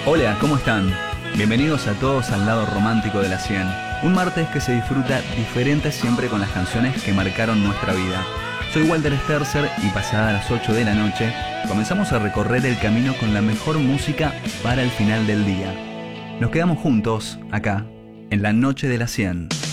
Hola, ¿cómo están? Bienvenidos a todos al lado romántico de la 100. Un martes que se disfruta diferente siempre con las canciones que marcaron nuestra vida. Soy Walter Sterzer y pasada las 8 de la noche, comenzamos a recorrer el camino con la mejor música para el final del día. Nos quedamos juntos, acá, en la noche de la 100.